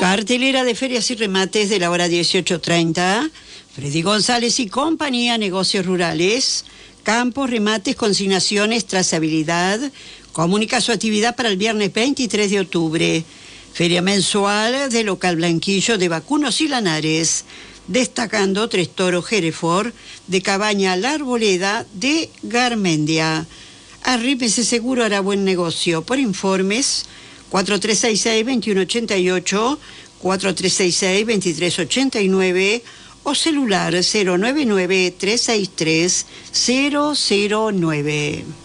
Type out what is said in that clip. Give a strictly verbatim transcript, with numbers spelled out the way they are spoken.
Cartelera de ferias y remates de la hora dieciocho treinta. Freddy González y compañía, negocios rurales, campos, remates, consignaciones, trazabilidad. Comunica su actividad para el viernes veintitrés de octubre. Feria mensual de local Blanquillo de vacunos y lanares, destacando Tres Toros Hereford de Cabaña La Arboleda de Garmendia. Arrípese Seguro hará buen negocio. Por informes, cuatro tres seis seis, dos uno ocho ocho, cuatro tres seis seis, dos tres ocho nueve o celular cero nueve nueve, tres seis tres, cero cero nueve.